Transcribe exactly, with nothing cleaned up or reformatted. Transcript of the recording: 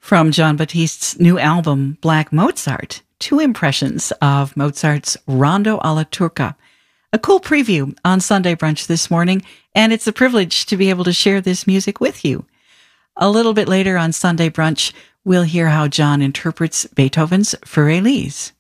From Jon Batiste's new album, Black Mozart, two impressions of Mozart's Rondo alla Turca. A cool preview on Sunday Brunch this morning, and it's a privilege to be able to share this music with you. A little bit later on Sunday Brunch, we'll hear how Jon interprets Beethoven's Für Elise.